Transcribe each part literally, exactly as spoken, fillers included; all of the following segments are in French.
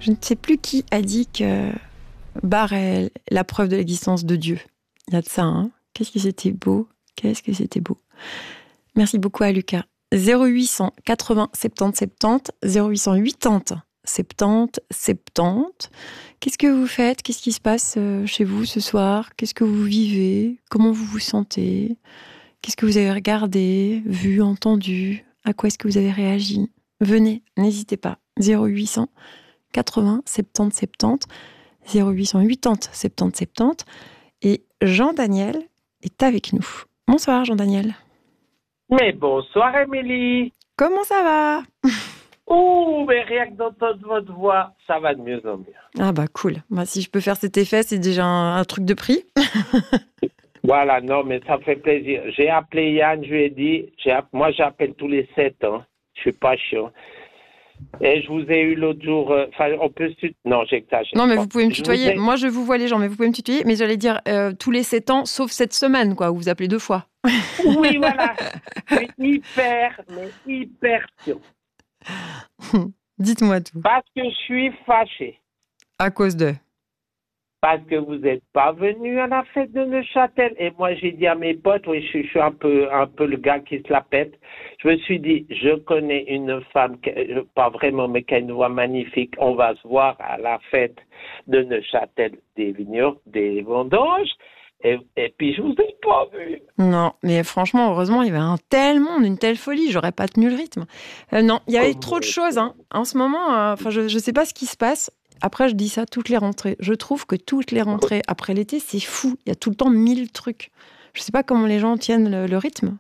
Je ne sais plus qui a dit que Barre est la preuve de l'existence de Dieu. Il y a de ça, hein. Qu'est-ce que c'était beau. Qu'est-ce que c'était beau. Merci beaucoup à Lucas. zéro huit cent quatre-vingts soixante-dix soixante-dix, zéro huit cent quatre-vingts soixante-dix soixante-dix. Qu'est-ce que vous faites? Qu'est-ce qui se passe chez vous ce soir? Qu'est-ce que vous vivez? Comment vous vous sentez? Qu'est-ce que vous avez regardé, vu, entendu? À quoi est-ce que vous avez réagi? Venez, n'hésitez pas. zéro huit cent quatre-vingts soixante-dix soixante-dix, zéro huit cent quatre-vingts soixante-dix soixante-dix. Et Jean-Daniel est avec nous. Bonsoir Jean-Daniel. Mais bonsoir Émilie. Comment ça va? Ouh, mais rien que d'entendre votre voix, ça va de mieux en mieux. Ah bah cool. Bah, si je peux faire cet effet, c'est déjà un, un truc de prix. Voilà, non, mais ça fait plaisir. J'ai appelé Yann, je lui ai dit, j'ai, moi j'appelle tous les sept ans. Je suis pas chiant. Et je vous ai eu l'autre jour, enfin euh, on peut se tutoyer. Non, j'exagère. Non, mais vous pouvez me tutoyer. Ai... Moi je vous vois les gens, mais vous pouvez me tutoyer. Mais j'allais dire euh, tous les sept ans, sauf cette semaine, quoi, où vous appelez deux fois. Oui, voilà. C'est hyper, mais hyper chiant. Dites-moi tout. Parce que je suis fâché. À cause de? Parce que vous n'êtes pas venu à la fête de Neuchâtel. Et moi, j'ai dit à mes potes, oui, je suis, je suis un peu, un peu le gars qui se la pète. Je me suis dit, je connais une femme, pas vraiment, mais qui a une voix magnifique. On va se voir à la fête de Neuchâtel des vignobles, des vendanges. Et, et puis, je vous ai pas vu. Non, mais franchement, heureusement, il y avait un tel monde, une telle folie. J'aurais pas tenu le rythme. Euh, non, il y avait oh trop de choses. Hein. En ce moment, enfin, euh, je, je sais pas ce qui se passe. Après, je dis ça toutes les rentrées. Je trouve que toutes les rentrées après l'été, c'est fou. Il y a tout le temps mille trucs. Je sais pas comment les gens tiennent le, le rythme.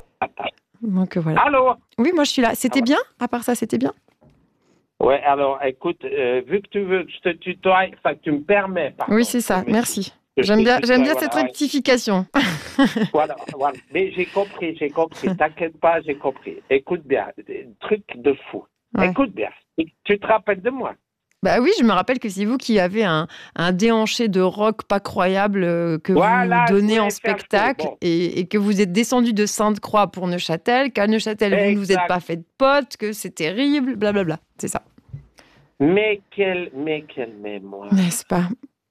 Donc voilà. Allô? Oui, moi je suis là. C'était bien? À part ça, c'était bien? Ouais, alors écoute, euh, vu que tu veux que je te tutoie, enfin que tu me permets. Pardon, oui, c'est ça. Merci. J'aime bien, j'aime bien cette voilà, rectification. voilà, voilà. Mais j'ai compris, j'ai compris. T'inquiète pas, j'ai compris. Écoute bien, truc de fou. Ouais. Écoute bien. Tu te rappelles de moi? Bah oui, je me rappelle que c'est vous qui avez un, un déhanché de rock pas croyable euh, que voilà, vous donnez en spectacle bon. et, et que vous êtes descendu de Sainte-Croix pour Neuchâtel, qu'à Neuchâtel, exact. Vous ne vous êtes pas fait de potes, que c'est terrible, blablabla. Bla bla. C'est ça. Mais quelle, mais quelle mémoire. N'est-ce pas?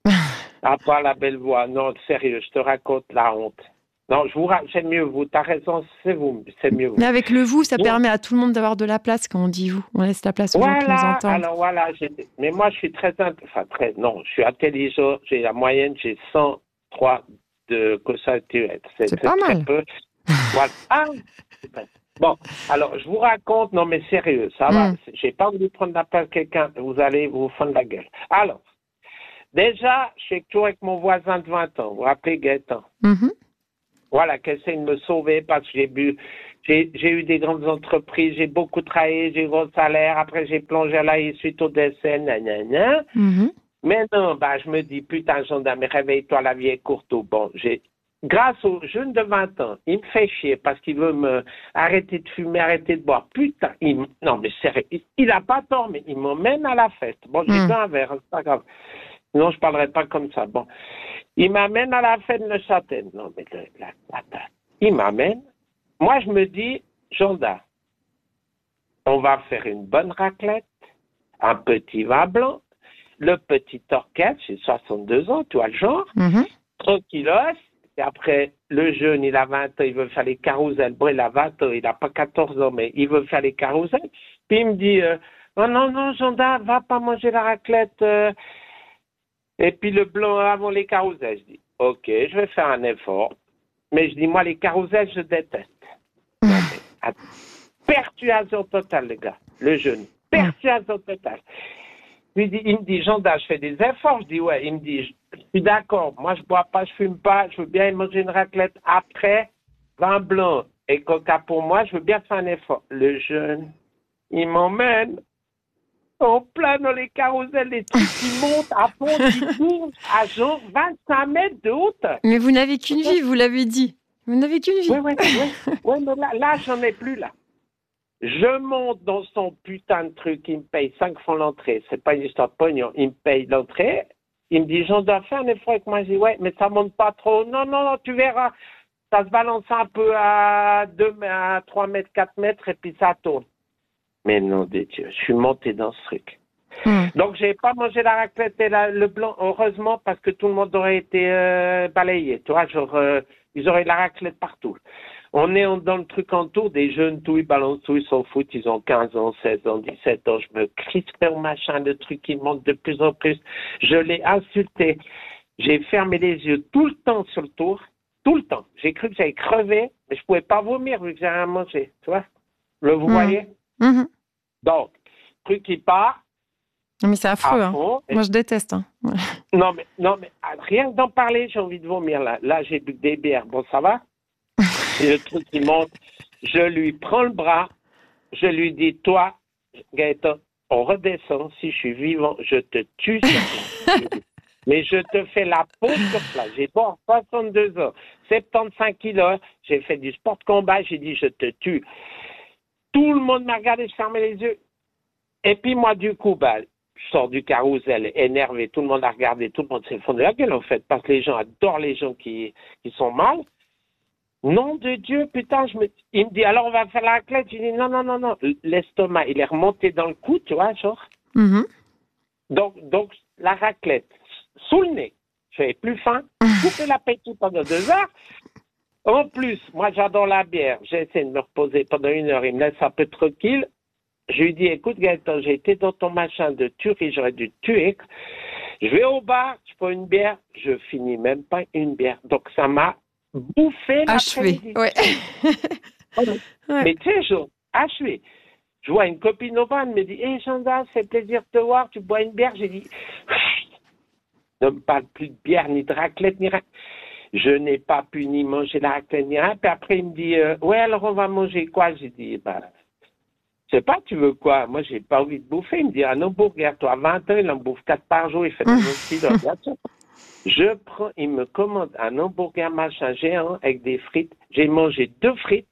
À part la belle voix. Non, sérieux, je te raconte la honte. Non, je vous raconte, c'est mieux vous. T'as raison, c'est vous, c'est mieux vous. Mais avec le vous, ça oui. permet à tout le monde d'avoir de la place quand on dit vous. On laisse la place aux voilà, gens qui nous entendent. Alors voilà, j'ai... mais moi je suis très, enfin très, non, je suis intelligent. J'ai la moyenne, j'ai cent trois de quotient intellectuel. C'est, c'est pas très mal. Peu. Voilà. Ah, bon, alors je vous raconte, non mais sérieux, ça va. Mm. J'ai pas voulu prendre la place de quelqu'un. Vous allez vous fendre la gueule. Alors, déjà, je suis toujours avec mon voisin de vingt ans. Vous vous rappelez Gaëtan? Mm-hmm. Voilà, qui essaie de me sauver parce que j'ai bu, j'ai, j'ai eu des grandes entreprises, j'ai beaucoup travaillé, j'ai eu gros salaire, après j'ai plongé à la suite au décès, nanana. Mm-hmm. Mais non, bah, je me dis, putain, gendarme, réveille-toi, la vie est courte. Bon, j'ai, grâce au jeune de vingt ans, il me fait chier parce qu'il veut me arrêter de fumer, arrêter de boire. Putain, il, non, mais sérieux, il, il a pas tort, mais il m'emmène à la fête. Bon, j'ai mm. bu un verre, c'est pas grave. Non, je parlerai pas comme ça. Bon. Il m'amène à la fête de Neuchâtel. Non, mais la, la, la, la. Il m'amène. Moi, je me dis, Jonda, on va faire une bonne raclette, un petit vin blanc, le petit orchestre, j'ai soixante-deux ans, tu vois le genre, mm-hmm. tranquillos. Et après, le jeune, il a vingt ans, il veut faire les carousels. Bon, il a vingt ans, il n'a pas quatorze ans, mais il veut faire les carousels. Puis il me dit, euh, oh non, non, Jonda, va pas manger la raclette. Euh, Et puis le blanc avant les carousels, je dis, ok, je vais faire un effort. Mais je dis, moi, les carousels, je déteste. Non, mais, persuasion totale, les gars, le jeune. Persuasion totale. Il, dit, il me dit, Jean, je fais des efforts. Je dis, ouais. Il me dit, je, je suis d'accord. Moi, je bois pas, je fume pas. Je veux bien manger une raclette. Après, vin blanc et coca pour moi, je veux bien faire un effort. Le jeune, il m'emmène. En plein dans les carousels, les trucs qui montent à fond, qui tournent à genre vingt-cinq mètres de hauteur. Mais vous n'avez qu'une vie, vous l'avez dit. Vous n'avez qu'une vie. Oui, oui, oui. Ouais, mais là, là, j'en ai plus, là. Je monte dans son putain de truc, il me paye cinq francs l'entrée. C'est pas une histoire de pognon. Il me paye l'entrée. Il me dit, j'en dois faire un effort avec moi. Je dis, ouais, mais ça monte pas trop. Non, non, non, tu verras. Ça se balance un peu à deux, à trois mètres, quatre mètres, et puis ça tourne. Mais non, des dieux, je suis monté dans ce truc. Mmh. Donc, j'ai pas mangé la raclette et la- le blanc, heureusement, parce que tout le monde aurait été euh, balayé. Tu vois, genre, euh, ils auraient la raclette partout. On est en- dans le truc en tour, des jeunes, tout, ils balancent tout, ils s'en foutent, ils ont quinze ans, seize ans, dix-sept ans. Je me crispe au machin, le truc, il monte de plus en plus. Je l'ai insulté. J'ai fermé les yeux tout le temps sur le tour, tout le temps. J'ai cru que j'allais crever, mais je pouvais pas vomir vu que j'ai rien mangé, tu vois. Le, vous Mmh. voyez? Mmh. Donc, truc qui part, Non, mais c'est affreux. à Hein. fond. Moi, je déteste. Hein. Ouais. Non, mais, non, mais ah, rien que d'en parler, j'ai envie de vomir là. Là, j'ai bu des bières. Bon, ça va? Et le truc qui monte, je lui prends le bras, je lui dis, toi, Gaëtan, on redescend. Si je suis vivant, je te tue sur place. Mais je te fais la peau sur place. J'ai bon soixante-deux ans, soixante-quinze kilos, j'ai fait du sport de combat, j'ai dit, je te tue. Tout le monde m'a regardé, je fermais les yeux. Et puis moi, du coup, bah, je sors du carrousel énervé, tout le monde a regardé, tout le monde s'est fondé la gueule en fait, parce que les gens adorent les gens qui, qui sont mal. Nom de Dieu, putain, je me... il me dit, alors on va faire la raclette. Je dis, non, non, non, non, l'estomac, il est remonté dans le cou, tu vois, genre. Mmh. Donc, donc la raclette, sous le nez, j'avais plus faim, coupé l'appétit pendant deux heures. En plus, moi j'adore la bière, j'ai essayé de me reposer pendant une heure, il me laisse un peu tranquille. Je lui dis, écoute Gaëtan, j'ai été dans ton machin de tuerie, j'aurais dû te tuer. Je vais au bar, je prends une bière, je finis même pas une bière. Donc ça m'a bouffé Achevé. l'après-midi. Ouais. Ouais. Mais tu sais, je, achevé. Je vois une copine au bar, elle me dit, hé hey, Chanda, c'est plaisir de te voir, tu bois une bière. J'ai dit, ne me parle plus de bière, ni de raclette, ni rien. Je n'ai pas pu ni manger la raclette, ni rien. Puis après, il me dit, euh, ouais, alors on va manger quoi? J'ai dit, bah, je sais pas, tu veux quoi? Moi, j'ai pas envie de bouffer. Il me dit, un hamburger, toi, à vingt ans, il en bouffe quatre par jour, il fait deux kilos. Je prends, il me commande un hamburger machin géant avec des frites. J'ai mangé deux frites,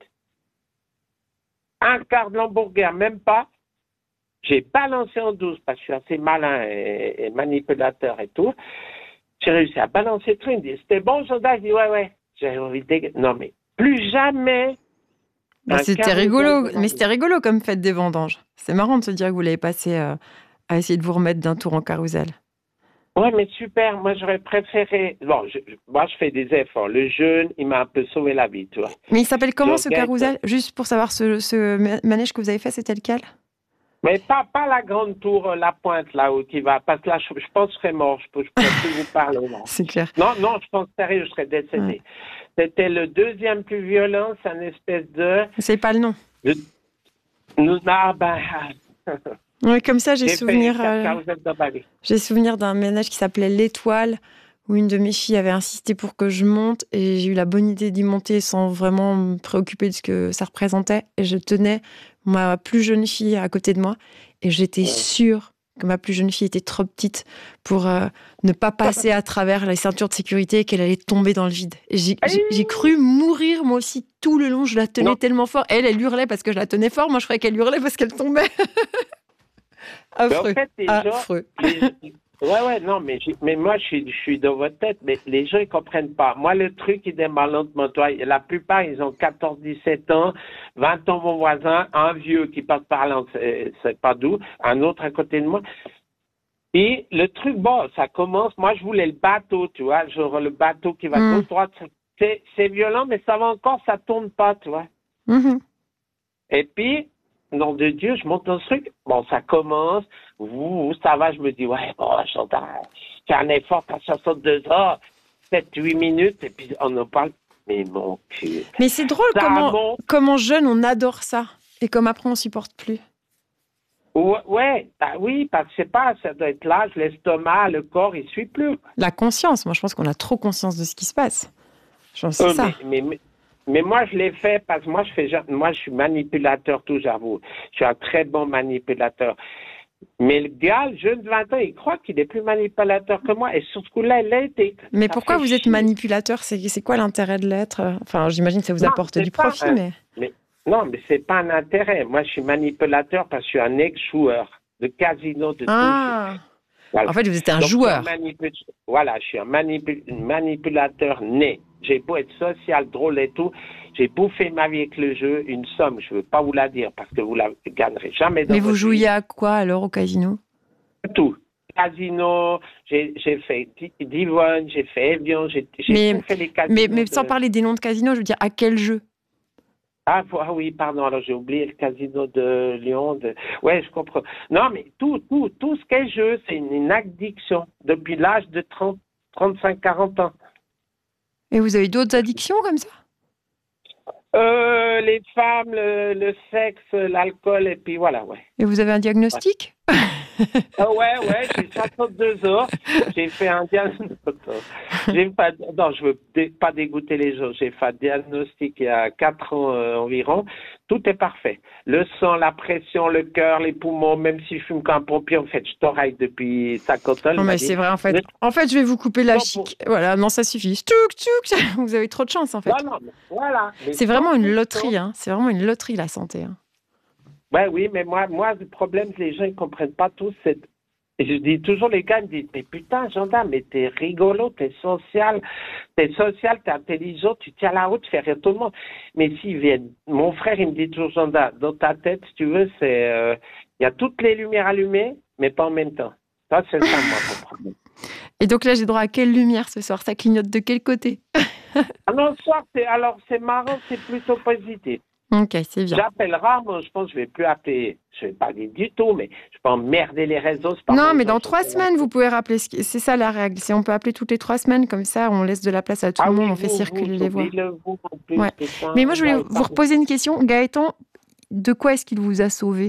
un quart de l'hamburger, même pas. J'ai balancé en douce parce que je suis assez malin et, et manipulateur et tout. J'ai réussi à balancer le truc. Il me dit, c'était bon, Jonda? Je dis, ouais, ouais. J'ai envie de dégager. Non, mais plus jamais. Bah, c'était rigolo, mais c'était rigolo comme fête des vendanges. C'est marrant de se dire que vous l'avez passé euh, à essayer de vous remettre d'un tour en carrousel. Ouais, mais super. Moi, j'aurais préféré. Bon, je, je, moi, je fais des efforts. Le jeune, il m'a un peu sauvé la vie, tu vois. Mais il s'appelle comment Donc, ce carrousel? Juste pour savoir, ce, ce manège que vous avez fait, c'était lequel? Mais pas, pas la grande tour, la pointe, là-haut, qui va. Parce que là, je, je pense que je serais mort. Je ne pourrais plus vous parler, là. C'est clair. Non, non, je pense sérieux, je serais décédé. Ouais. C'était le deuxième plus violent. C'est un espèce de. C'est pas le nom. de... Nous, ah, ben. Oui, comme ça, j'ai souvenir. Euh, j'ai souvenir d'un manège qui s'appelait l'Étoile, où une de mes filles avait insisté pour que je monte, et j'ai eu la bonne idée d'y monter sans vraiment me préoccuper de ce que ça représentait. Et je tenais ma plus jeune fille à côté de moi, et j'étais ouais. sûre que ma plus jeune fille était trop petite pour euh, ne pas passer à travers les ceintures de sécurité et qu'elle allait tomber dans le vide. Et j'ai, j'ai, j'ai cru mourir, moi aussi, tout le long. Je la tenais non. tellement fort. Elle, elle hurlait parce que je la tenais fort. Moi, je croyais qu'elle hurlait parce qu'elle tombait. Affreux. Mais en fait, affreux. Gens, les... Ouais, ouais, non, mais, mais moi, je suis, je suis dans votre tête, mais les gens, ils comprennent pas. Moi, le truc, il démarre lentement. Toi, la plupart, ils ont quatorze, dix-sept ans, vingt ans, mon voisin, un vieux qui passe par là, c'est, c'est pas d'où, un autre à côté de moi. Et le truc, bon, ça commence, moi, je voulais le bateau, tu vois, genre le bateau qui va mmh. gauche, droite, c'est, c'est violent, mais ça va encore, ça tourne pas, tu vois. Mmh. Et puis, nom de Dieu, je monte dans ce truc. Bon, ça commence. Ouh, ça va, je me dis, ouais, bon, Chantal, fais un effort, t'as soixante-deux ans, sept huit minutes, et puis on en parle. Mais mon cul. Mais c'est drôle comment, mon... comment jeune on adore ça, et comme après on supporte plus. Ouais, ouais bah oui, parce que je sais pas, ça doit être l'âge, l'estomac, le corps, il suit plus. La conscience, moi je pense qu'on a trop conscience de ce qui se passe. Je pense que c'est euh, ça. Mais, mais, Mais moi, je l'ai fait parce que moi, je fais, moi, je suis manipulateur, tout, j'avoue. Je suis un très bon manipulateur. Mais le gars, le jeune de vingt ans, il croit qu'il est plus manipulateur que moi. Et sur ce coup-là, il l'a été. Mais pourquoi vous chier. êtes manipulateur? c'est, c'est quoi l'intérêt de l'être? Enfin, j'imagine que ça vous non, apporte du profit, un, mais... mais... Non, mais c'est pas un intérêt. Moi, je suis manipulateur parce que je suis un ex-joueur de casino, de ah. tout. Voilà. En fait, vous êtes un Donc, joueur. Manipul... Voilà, je suis un manipul... manipulateur né. J'ai beau être social, drôle et tout, j'ai bouffé ma vie avec le jeu, une somme, je ne veux pas vous la dire parce que vous ne la gagnerez jamais dans Mais vous votre jouiez vie. à quoi alors au casino? Tout. Casino, j'ai j'ai fait Divonne, j'ai fait Evian, j'ai mais, tout fait les casinos. Mais, mais de... sans parler des noms de casinos, je veux dire, à quel jeu? Ah, ah oui, pardon, alors j'ai oublié le casino de Lyon. De... Ouais, je comprends. Non, mais tout, tout, tout ce qu'est jeu, c'est une, une addiction depuis l'âge de trente, trente-cinq, quarante ans. Et vous avez d'autres addictions comme ça? Euh, les femmes, le, le sexe, l'alcool, et puis voilà, ouais. Et vous avez un diagnostic? Ah ouais, ouais, j'ai soixante-deux ans. J'ai fait un diagnostic. J'ai pas, non, je veux dé, pas dégoûter les gens. J'ai fait un diagnostic il y a quatre ans euh, environ. Tout est parfait. Le sang, la pression, le cœur, les poumons, même si je fume comme un pompier, en fait, je t'oreille depuis cinquante ans. Non, mais c'est vrai, en fait. Le... En fait, je vais vous couper la chic. Pour... Voilà, non, ça suffit. Tchouk, tchouk. Vous avez trop de chance, en fait. Non, non, mais voilà. Mais c'est vraiment une loterie, hein. C'est vraiment une loterie, la santé. Hein. Ouais, oui, mais moi, moi, le problème, les gens, ils comprennent pas tous cette... Et je dis toujours, les gars, ils me disent, mais putain, gendarme, mais t'es rigolo, t'es social, t'es social, t'es intelligent, tu tiens la route, tu fais rire tout le monde. Mais s'ils viennent, mon frère, il me dit toujours, gendarme, dans ta tête, si tu veux, c'est, euh, il y a toutes les lumières allumées, mais pas en même temps. Ça, c'est ça, moi, mon problème. Et donc là, j'ai droit à quelle lumière ce soir? Ça clignote de quel côté? Ah non, ce soir, c'est, alors, c'est marrant, c'est plutôt positif. Ok, c'est bien. J'appelle rarement, je pense que je vais plus appeler, je vais pas dire du tout, mais je peux emmerder les réseaux. Pas non, mais dans trois semaines, vous pouvez rappeler, c'est ça la règle, c'est on peut appeler toutes les trois semaines, comme ça on laisse de la place à tout ah le monde, oui, on fait vous, circuler vous, les voix. Vous, plus, ouais. ça, mais moi je voulais vous reposer une question, Gaëtan, de quoi est-ce qu'il vous a sauvé?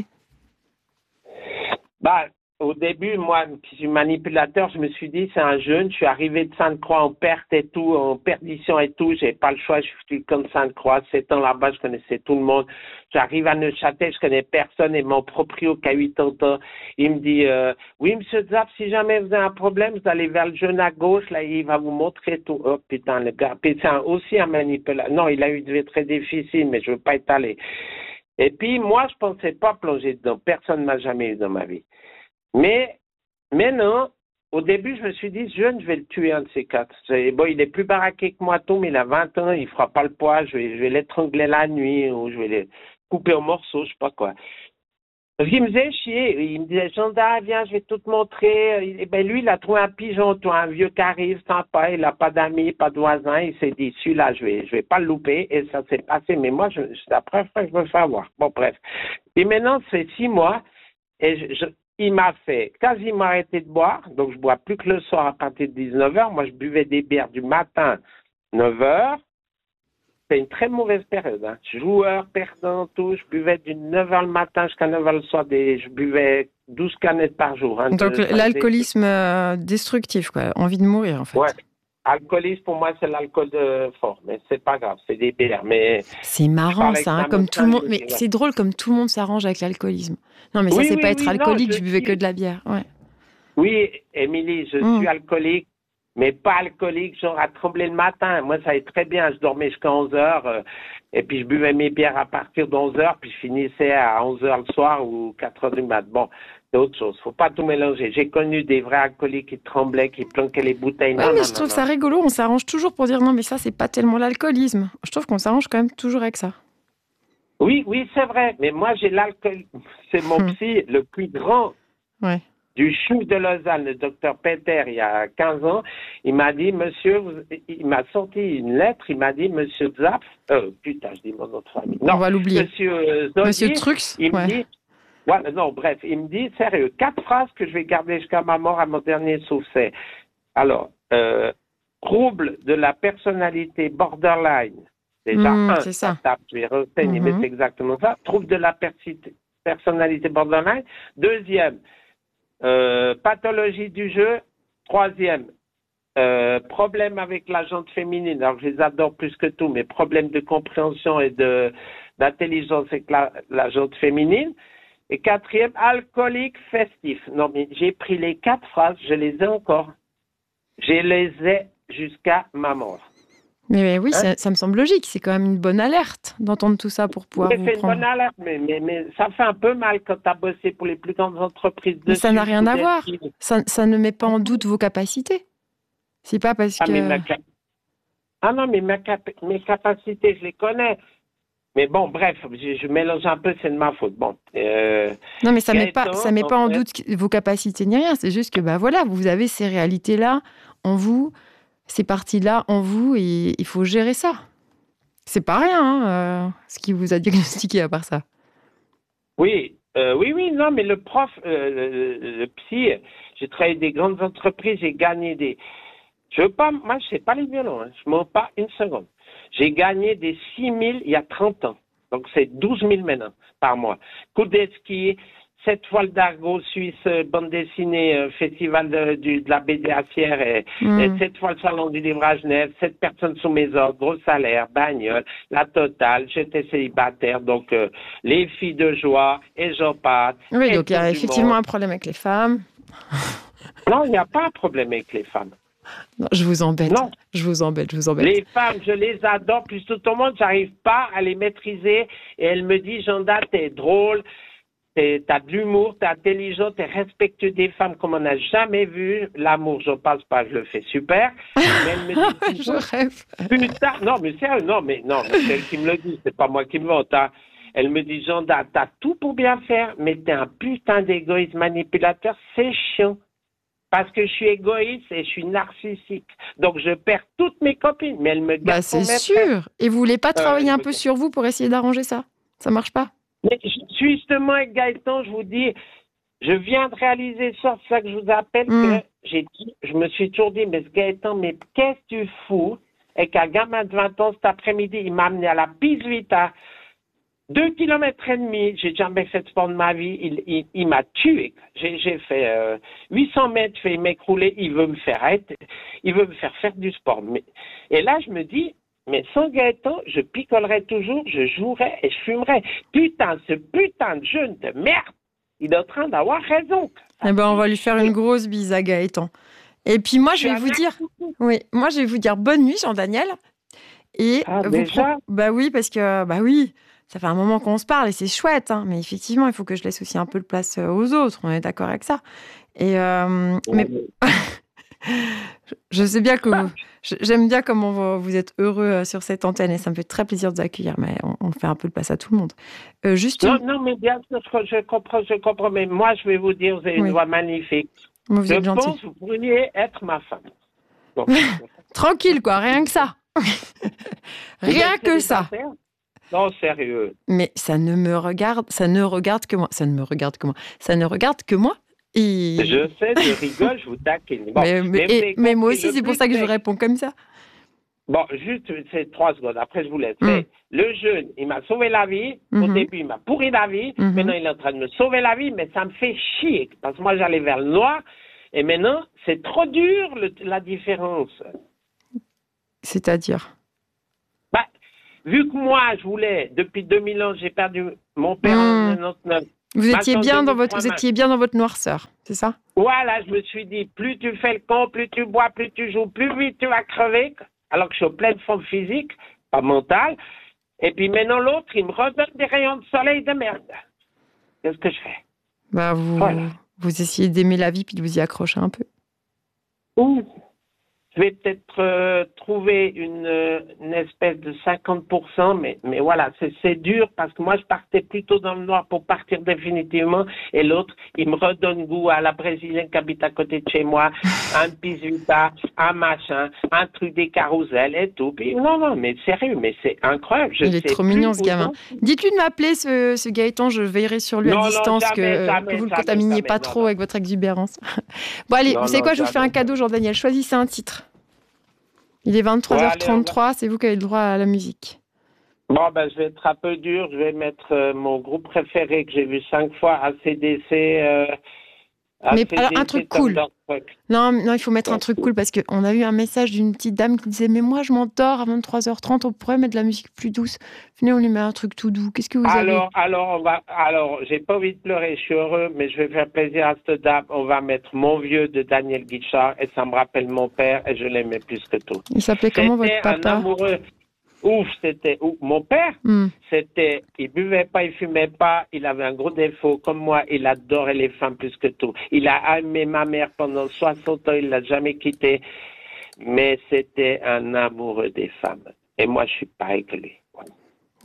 Bah, au début, moi, qui suis manipulateur, je me suis dit, c'est un jeune, je suis arrivé de Sainte-Croix en perte et tout, en perdition et tout, j'ai pas le choix, je suis comme Sainte-Croix, sept ans là-bas, je connaissais tout le monde. J'arrive à Neuchâtel, je connais personne et mon proprio qui a quatre-vingts ans, il me dit, euh, oui, monsieur Zap, si jamais vous avez un problème, vous allez vers le jeune à gauche, là, il va vous montrer tout. Oh, putain, le gars, puis c'est aussi un manipulateur. Non, il a eu des très difficile, mais je veux pas étaler. Et puis, moi, je pensais pas plonger dedans. Personne m'a jamais eu dans ma vie. Mais maintenant, au début, je me suis dit, ce jeune, je vais le tuer, un de ces quatre. Bon, il est plus baraqué que moi, tout, mais il a vingt ans, il fera pas le poids, je vais, je vais l'étrangler la nuit, ou je vais le couper en morceaux, je sais pas quoi. Parce qu'il me faisait chier, il me disait, gendarme, viens, je vais tout te montrer. Et ben, lui, il a trouvé un pigeon, toi, un vieux qui arrive, sympa, il a pas d'amis, pas de voisins, il s'est dit, celui-là, je vais, je vais pas le louper, et ça s'est passé, mais moi, je, c'est la première fois que je me fais avoir. Bon, bref. Et maintenant, c'est six mois, et je, je il m'a fait quasiment arrêter de boire, donc je bois plus que le soir à partir de dix-neuf heures. Moi, je buvais des bières du matin, neuf heures. C'est une très mauvaise période. Hein. Joueur, perdant, tout. Je buvais du neuf heures le matin jusqu'à neuf heures le soir. Des, je buvais douze canettes par jour. Hein, donc de, l'alcoolisme des... destructif, quoi. Envie de mourir, en fait. Ouais. Alcoolisme, pour moi, c'est l'alcool de fort, mais c'est pas grave, c'est des bières. Mais c'est marrant ça, hein, comme tout le monde. Mais c'est drôle comme tout le monde s'arrange avec l'alcoolisme. Non, mais ça, oui, c'est oui, pas être oui, alcoolique. Non, je, je buvais suis... que de la bière. Ouais. Oui, Émilie, je mmh. suis alcoolique, mais pas alcoolique, genre à trembler le matin. Moi, ça allait très bien. Je dormais jusqu'à onze heures, euh, et puis je buvais mes bières à partir de onze heures, puis je finissais à onze heures le soir ou quatre heures du mat. Bon. C'est autre chose. Faut pas tout mélanger. J'ai connu des vrais alcooliques qui tremblaient, qui planquaient les bouteilles. Oui, non, mais non, je trouve non, ça non. rigolo. On s'arrange toujours pour dire non, mais ça, c'est pas tellement l'alcoolisme. Je trouve qu'on s'arrange quand même toujours avec ça. Oui, oui, c'est vrai. Mais moi, j'ai l'alcool. C'est mon hum. psy, le plus grand ouais. du chou de Lausanne, le docteur Peter, il y a quinze ans. Il m'a dit, monsieur, vous... il m'a sorti une lettre. Il m'a dit, monsieur Zapf, euh, putain, je dis mon autre famille. Non, on va l'oublier. Monsieur Zodi, monsieur Trux. Il me ouais. dit. Voilà, non, bref, il me dit, sérieux, quatre phrases que je vais garder jusqu'à ma mort à mon dernier souffle. C'est, alors, euh, trouble de la personnalité borderline. Déjà, mmh, un, c'est ça. ça tape, je vais renseigner, mmh. mais c'est exactement ça. Trouble de la persi- personnalité borderline. Deuxième, euh, pathologie du jeu. Troisième, euh, problème avec la jante féminine. Alors, je les adore plus que tout, mais problème de compréhension et de, d'intelligence avec la, la jante féminine. Et quatrième, alcoolique festif. Non, mais j'ai pris les quatre phrases, je les ai encore. Je les ai jusqu'à ma mort. Mais, mais oui, hein? ça, ça me semble logique. C'est quand même une bonne alerte d'entendre tout ça pour pouvoir mais vous c'est prendre. une bonne alerte, mais, mais, mais ça fait un peu mal quand tu as bossé pour les plus grandes entreprises de Mais ça n'a rien à voir. Ça, ça ne met pas en doute vos capacités. C'est pas parce ah, que... Mais ma... Ah non, mais ma cap... mes capacités, je les connais. mais bon, bref, je, je mélange un peu, c'est de ma faute. Bon. Euh, Non, mais ça ne met pas, Gaëtan, ça met pas en fait, doute vos capacités ni rien. C'est juste que, bah voilà, vous avez ces réalités-là en vous, ces parties-là en vous, et il faut gérer ça. C'est pas rien, hein, euh, ce qui vous a diagnostiqué à part ça. Oui, euh, oui, oui, non, mais le prof, euh, le, le psy, j'ai travaillé des grandes entreprises, j'ai gagné des... Je veux pas, moi, je sais pas les violons, hein, je m'en pas une seconde. J'ai gagné des six mille il y a trente ans. Donc, c'est douze mille maintenant par mois. Coup de ski, sept fois le Dargo Suisse, euh, bande dessinée, euh, festival de, du, de la B D Assière, et, Mm. et sept fois le salon du livrage neuf, sept personnes sous mes ordres, gros salaire, bagnole, la totale, j'étais célibataire, donc euh, les filles de joie, et j'en passe. Oui, et donc il y le a tour du effectivement monde. un problème avec les femmes. Non, il n'y a pas un problème avec les femmes. Non, je vous embête. Non. Je vous embête, je vous embête. Les femmes, je les adore plus tout au monde, j'arrive pas à les maîtriser. Et elle me dit, Janda, t'es drôle, t'es- t'as de l'humour, t'es intelligent, t'es respectueux des femmes comme on n'a jamais vu. L'amour, je passe pas, je le fais super. Mais elle me dit, Je rêve. putain, non, mais sérieux, non, mais non, mais c'est elle qui me le dit, c'est pas moi qui me vante. Hein. Elle me dit, Janda, t'as tout pour bien faire, mais t'es un putain d'égoïste manipulateur, c'est chiant. Parce que je suis égoïste et je suis narcissique. Donc, je perds toutes mes copines. Mais elles me gardent Bah, pour c'est maîtresse. sûr. Et vous voulez pas travailler Euh, un peu sur vous pour essayer d'arranger ça? Ça marche pas? Mais justement, avec Gaëtan, je vous dis, je viens de réaliser ça, c'est ça que je vous appelle, Mm. que j'ai dit, je me suis toujours dit, mais ce Gaëtan, mais qu'est-ce que tu fous? Et qu'un gamin de vingt ans, cet après-midi, il m'a amené à la Pise Vita. Deux kilomètres et demi, j'ai jamais fait de sport de ma vie, il, il, il m'a tué. J'ai, j'ai fait euh, huit cents mètres, je fais m'écrouler, il veut me faire arrêter, il veut me faire faire du sport. Mais, et là, je me dis, mais sans Gaëtan, je picolerais toujours, je jouerais et je fumerais. Putain, ce putain de jeune de merde, il est en train d'avoir raison. Eh ben, on va lui faire une grosse bise à Gaëtan. Et puis moi, je vais vous dire, oui, moi, je vais vous dire bonne nuit, Jean-Daniel. Et Ah, vous déjà pro- bah oui, parce que bah oui, ça fait un moment qu'on se parle et c'est chouette, hein, mais effectivement, il faut que je laisse aussi un peu de place euh, aux autres. On est d'accord avec ça. Et euh, mais je sais bien que vous- j'aime bien comment vous, vous êtes heureux euh, sur cette antenne et ça me fait très plaisir de vous accueillir. Mais on, on fait un peu de place à tout le monde. Euh, juste Non, une- non, mais bien sûr, je, je comprends, je comprends, mais moi, je vais vous dire, vous avez une Oui. voix magnifique. vous Je êtes gentil. pense que vous pourriez être ma femme. Bon. Tranquille, quoi, rien que ça. Vous Rien êtes que ça. célibataire? Non, sérieux. Mais ça ne me regarde, ça ne regarde que moi. Ça ne me regarde que moi. Ça ne regarde que moi. Et... Je sais, je rigole, je vous taquine. Bon, mais, mais- mais vous et- avez mais moi compris, aussi, le c'est pour but, ça que je c'est- réponds comme ça. Bon, juste, c'est trois secondes, après je vous laisse. Mm. Mais le jeune, il m'a sauvé la vie. Au Mhm. début, il m'a pourri la vie. Mhm. Maintenant, il est en train de me sauver la vie, mais ça me fait chier. Parce que moi, j'allais vers le noir. Et maintenant, c'est trop dur, le- la différence. C'est-à-dire Bah, vu que moi, je voulais, depuis deux mille ans, j'ai perdu mon père Mm. en quatre-vingt-dix-neuf. vous étiez, Maintenant, bien dans deux mille votre, trois, vous étiez bien dans votre noirceur, c'est ça? Voilà, je me suis dit, plus tu fais le con, plus tu bois, plus tu joues, plus vite tu vas crever, alors que je suis en pleine forme physique, pas mentale. Et puis maintenant, l'autre, il me redonne des rayons de soleil de merde. Qu'est-ce que je fais? Bah, vous, Voilà. vous essayez d'aimer la vie puis de vous y accrocher un peu. Ouh. Je vais peut-être euh, trouver une, euh, une espèce de cinquante pour cent, mais, mais voilà, c'est, c'est dur parce que moi, je partais plutôt dans le noir pour partir définitivement et l'autre, il me redonne goût à la Brésilienne qui habite à côté de chez moi, un pizzuta, un machin, un truc des carousels et tout. Puis, non, non, mais sérieux, mais c'est incroyable. Je Il est sais trop plus mignon, ce où gamin. j'en- Dites-lui de m'appeler, ce, ce Gaëtan, je veillerai sur lui Non, à non, distance, jamais, que, jamais, que vous ne le jamais, contaminiez jamais, pas non, trop non. avec votre exubérance. Bon, allez, Non, vous savez non, quoi, je vous fais un jamais. cadeau, Jean-Daniel. Choisissez un titre. Il est vingt-trois heures trente-trois, c'est vous qui avez le droit à la musique. Bon, ben, je vais être un peu dur. Je vais mettre euh, mon groupe préféré que j'ai vu cinq fois, A C D C. Euh, Mais A C D C, alors, un truc cool. Thunderstruck. Non, non, il faut mettre un truc cool parce qu'on a eu un message d'une petite dame qui disait « Mais moi, je m'endors à vingt-trois heures trente, on pourrait mettre de la musique plus douce. Venez, on lui met un truc tout doux. Qu'est-ce que vous avez ?» Alors, alors, on va, alors, j'ai pas envie de pleurer, je suis heureux, mais je vais faire plaisir à cette dame. On va mettre Mon vieux de Daniel Guichard et ça me rappelle mon père et je l'aimais plus que tout. Il s'appelait comment, votre C'était un papa? amoureux. Ouf, c'était ouf. Mon père, Hmm. c'était, il buvait pas, il fumait pas, il avait un gros défaut. Comme moi, il adorait les femmes plus que tout. Il a aimé ma mère pendant soixante ans, il l'a jamais quittée. Mais c'était un amoureux des femmes. Et moi, je suis pareil que lui. Voilà.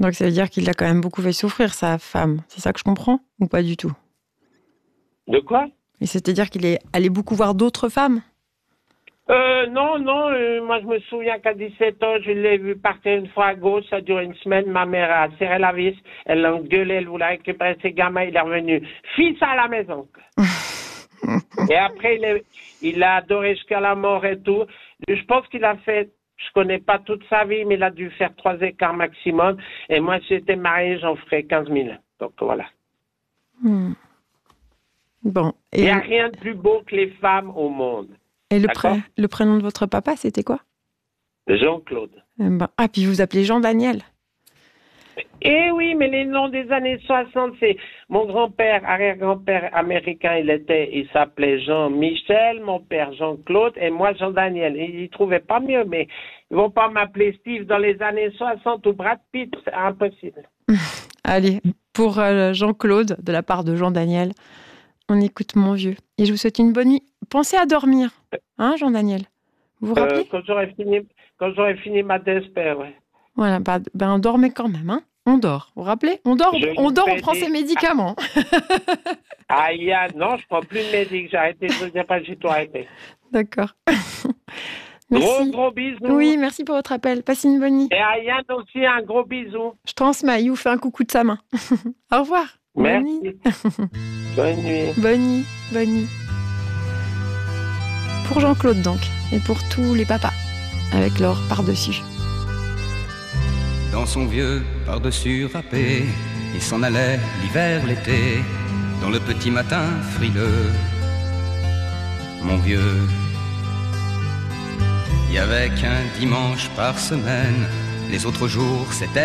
Donc ça veut dire qu'il l'a quand même beaucoup fait souffrir, sa femme. C'est ça que je comprends? Ou pas du tout? De quoi? Et c'est-à-dire qu'il est allé beaucoup voir d'autres femmes? Euh, non, non, euh, moi je me souviens qu'à dix-sept ans, je l'ai vu partir une fois à gauche, ça a duré une semaine, ma mère a serré la vis, elle l'a engueulé, elle voulait récupérer ses gamins, il est revenu, fils à la maison. Et après, il, est, il a adoré jusqu'à la mort et tout. Je pense qu'il a fait, je connais pas toute sa vie, mais il a dû faire trois écarts maximum. Et moi, si j'étais marié, j'en ferais quinze mille. Donc voilà. Hmm. Bon. Et il n'y a rien de plus beau que les femmes au monde. Et le, pré le prénom de votre papa, c'était quoi? Jean-Claude. Eh ben, ah, puis vous appelez Jean-Daniel. Eh oui, mais les noms des années soixante, c'est mon grand-père, arrière-grand-père américain, il était, il s'appelait Jean-Michel, mon père Jean-Claude et moi Jean-Daniel. Ils ne trouvaient pas mieux, mais ils vont pas m'appeler Steve dans les années soixante ou Brad Pitt, c'est impossible. Allez, pour euh, Jean-Claude, de la part de Jean-Daniel, on écoute Mon Vieux. Et je vous souhaite une bonne nuit. Pensez à dormir, hein, Jean-Daniel? Vous vous rappelez? euh, Quand j'aurai fini, quand j'aurai fini ma despère, ouais. Voilà, bah, ben dormez quand même, hein. On dort, vous vous rappelez? On dort, Je on, dort on prend des... ses médicaments. Ah, il y a... Non, je prends plus de médic, j'ai arrêté, je ne sais pas, j'ai tout arrêté. D'accord. Gros, gros bisous. Oui, merci pour votre appel. Passez une bonne nuit. Et à Yann aussi, un gros bisou. Je transmets, il vous fait un coucou de sa main. Au revoir. Merci. Bonne nuit. Bonne nuit. Bonne nuit. Bonne nuit. Pour Jean-Claude donc, et pour tous les papas, avec leur par-dessus. Dans son vieux par-dessus râpé, il s'en allait l'hiver, l'été, dans le petit matin frileux. Mon vieux, il y avait qu'un dimanche par semaine, les autres jours c'était